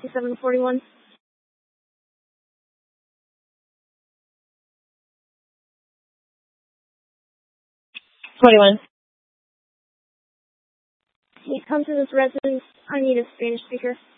5741. 41. You come to this residence. I need a Spanish speaker.